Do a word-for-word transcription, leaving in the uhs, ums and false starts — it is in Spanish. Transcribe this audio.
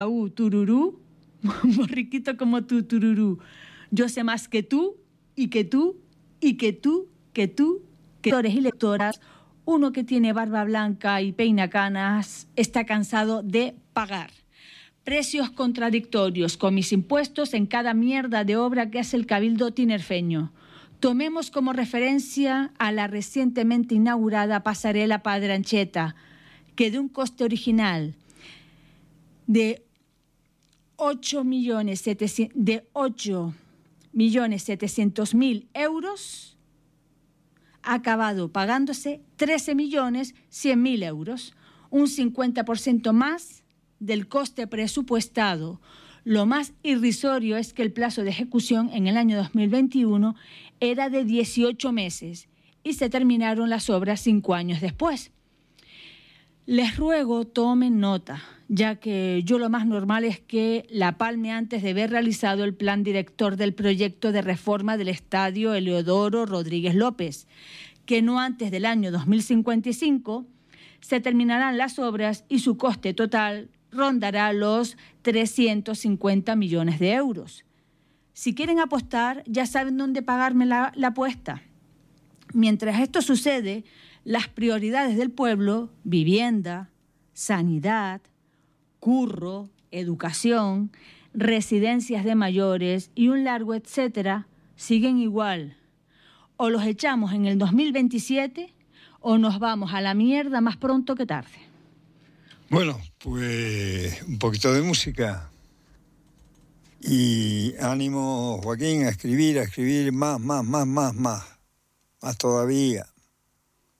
Uh, tururú, borriquito como tú, tururú. Yo sé más que tú, y que tú, y que tú, que tú, que lectores y lectoras, uno que tiene barba blanca y peina canas está cansado de pagar. Precios contradictorios con mis impuestos en cada mierda de obra que hace el Cabildo tinerfeño. Tomemos como referencia a la recientemente inaugurada pasarela Padre Anchieta, que de un coste original de ocho millones setecientos mil euros ha acabado pagándose trece millones cien mil euros, un cincuenta por ciento más del coste presupuestado. Lo más irrisorio es que el plazo de ejecución en el año dos mil veintiuno era de dieciocho meses y se terminaron las obras cinco años después. Les ruego tomen nota, ya que yo lo más normal es que la palme antes de haber realizado el plan director del proyecto de reforma del estadio Eleodoro Rodríguez López, que no antes del año dos mil cincuenta y cinco se terminarán las obras y su coste total rondará los trescientos cincuenta millones de euros. Si quieren apostar, ya saben dónde pagarme la, la apuesta. Mientras esto sucede, las prioridades del pueblo, vivienda, sanidad, curro, educación, residencias de mayores y un largo etcétera, siguen igual. O los echamos en el dos mil veintisiete o nos vamos a la mierda más pronto que tarde. Bueno, pues un poquito de música. Y ánimo, Joaquín, a escribir, a escribir más, más, más, más, más. Más todavía.